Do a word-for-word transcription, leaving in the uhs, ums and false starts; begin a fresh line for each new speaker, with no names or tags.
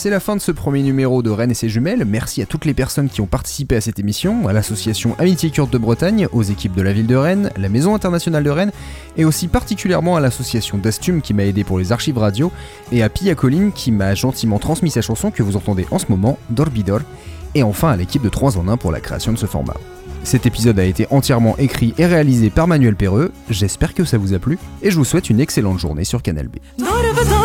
c'est la fin de ce premier numéro de Rennes et ses jumelles. Merci à toutes les personnes qui ont participé à cette émission, à l'association Amitié Kurde de Bretagne, aux équipes de la ville de Rennes, la Maison internationale de Rennes, et aussi particulièrement à l'association Dastum qui m'a aidé pour les archives radio, et à Pia Colline qui m'a gentiment transmis sa chanson que vous entendez en ce moment, Dorbidor, et enfin à l'équipe de trois en un pour la création de ce format. Cet épisode a été entièrement écrit et réalisé par Manuel Perreux, j'espère que ça vous a plu, et je vous souhaite une excellente journée sur Canal B.